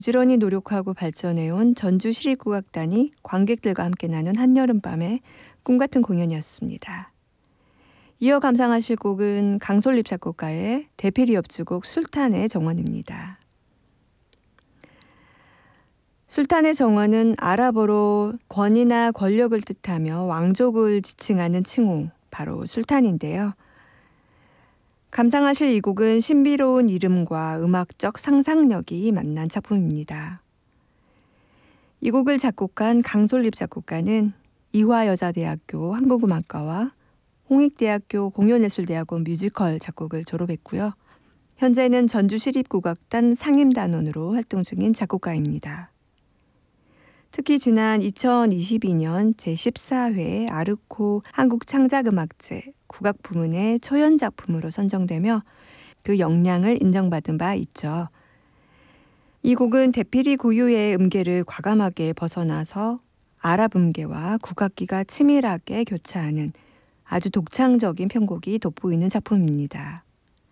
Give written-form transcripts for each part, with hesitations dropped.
부지런히 노력하고 발전해온 전주시립국악단이 관객들과 함께 나눈 한여름밤의 꿈같은 공연이었습니다. 이어 감상하실 곡은 강솔립 작곡가의 대필이 협주곡 술탄의 정원입니다. 술탄의 정원은 아랍어로 권위나 권력을 뜻하며 왕족을 지칭하는 칭호, 바로 술탄인데요. 감상하실 이 곡은 신비로운 이름과 음악적 상상력이 만난 작품입니다. 이 곡을 작곡한 강솔립 작곡가는 이화여자대학교 한국음악과와 홍익대학교 공연예술대학원 뮤지컬 작곡을 졸업했고요. 현재는 전주시립국악단 상임단원으로 활동 중인 작곡가입니다. 특히 지난 2022년 제14회 아르코 한국창작음악제 국악 부문의 초연 작품으로 선정되며 그 역량을 인정받은 바 있죠. 이 곡은 대필이 고유의 음계를 과감하게 벗어나서 아랍 음계와 국악기가 치밀하게 교차하는 아주 독창적인 편곡이 돋보이는 작품입니다.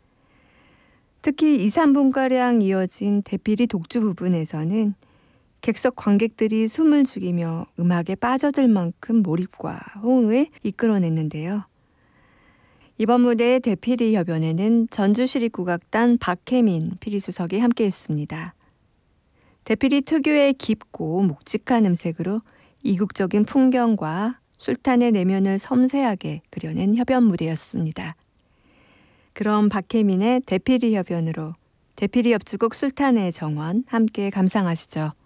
특히 2, 3분가량 이어진 대필이 독주 부분에서는 객석 관객들이 숨을 죽이며 음악에 빠져들 만큼 몰입과 호응을 이끌어냈는데요. 이번 무대의 대필이 협연에는 전주시립국악단 박혜민 피리수석이 함께했습니다. 대필이 특유의 깊고 묵직한 음색으로 이국적인 풍경과 술탄의 내면을 섬세하게 그려낸 협연 무대였습니다. 그럼 박혜민의 대필이 협연으로 대필이 협주곡 술탄의 정원 함께 감상하시죠.